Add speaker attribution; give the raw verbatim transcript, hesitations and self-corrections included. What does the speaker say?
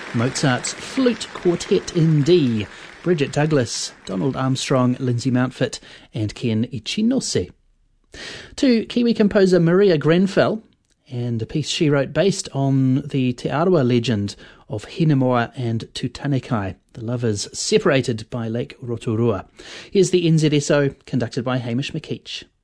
Speaker 1: Mozart's Flute Quartet in D, Bridget Douglas, Donald Armstrong, Lindsay Mountfort and Ken Ichinose. To Kiwi composer Maria Grenfell, and a piece she wrote based on the Te Arawa legend of Hinemoa and Tutanekai, the lovers separated by Lake Rotorua. Here's the N Z S O, conducted by Hamish McKeach.